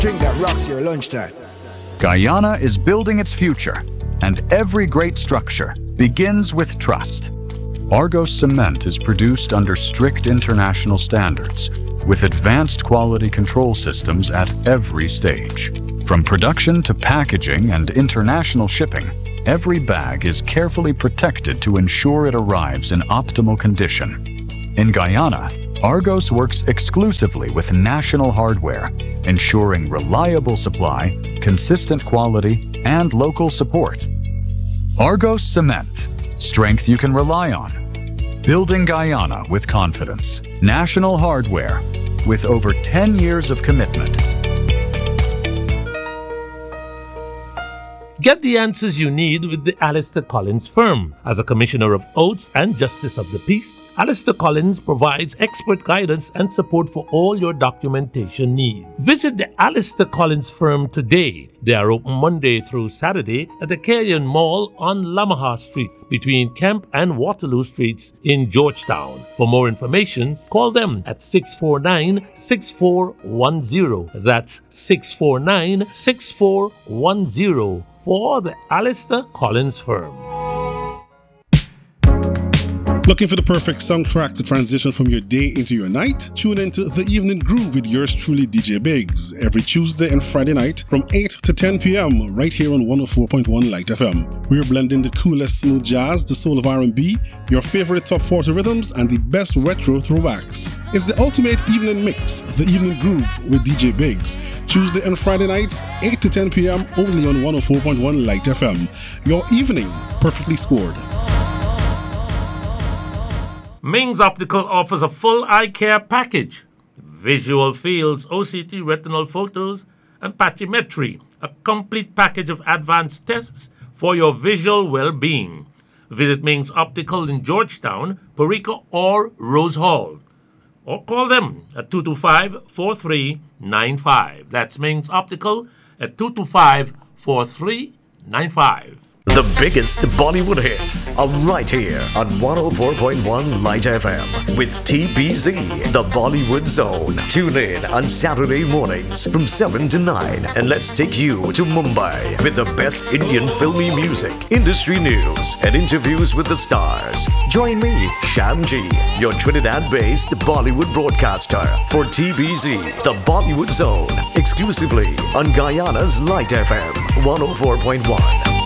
Drink that rocks your lunchtime. Guyana is building its future, and every great structure begins with trust. Argos cement is produced under strict international standards, with advanced quality control systems at every stage. From production to packaging and international shipping, every bag is carefully protected to ensure it arrives in optimal condition. In Guyana, Argos works exclusively with national hardware, ensuring reliable supply, consistent quality, and local support. Argos Cement, strength you can rely on. Building Guyana with confidence. National hardware, with over 10 years of commitment. Get the answers you need with the Alistair Collins firm. As a Commissioner of Oaths and Justice of the Peace, Alistair Collins provides expert guidance and support for all your documentation needs. Visit the Alistair Collins firm today. They are open Monday through Saturday at the Carrion Mall on Lamaha Street between Kemp and Waterloo Streets in Georgetown. For more information, call them at 649-6410. That's 649-6410 for the Alistair Collins firm. Looking for the perfect soundtrack to transition from your day into your night? Tune into The Evening Groove with yours truly, DJ Biggs, every Tuesday and Friday night from 8 to 10 p.m. right here on 104.1 Light FM. We're blending the coolest smooth jazz, the soul of R&B, your favorite top 40 rhythms, and the best retro throwbacks. It's the ultimate evening mix, The Evening Groove with DJ Biggs. Tuesday and Friday nights, 8 to 10 p.m. only on 104.1 Light FM. Your evening perfectly scored. Ming's Optical offers a full eye care package. Visual fields, OCT retinal photos, and pachymetry. A complete package of advanced tests for your visual well-being. Visit Ming's Optical in Georgetown, Perico, or Rose Hall. Or call them at 225-4395. That's Ming's Optical at 225-4395. The biggest Bollywood hits are right here on 104.1 Light FM with TBZ, the Bollywood Zone. Tune in on Saturday mornings from 7 to 9 and let's take you to Mumbai with the best Indian filmy music, industry news, and interviews with the stars. Join me, Shamji, your Trinidad-based Bollywood broadcaster for TBZ, the Bollywood Zone, exclusively on Guyana's Light FM 104.1.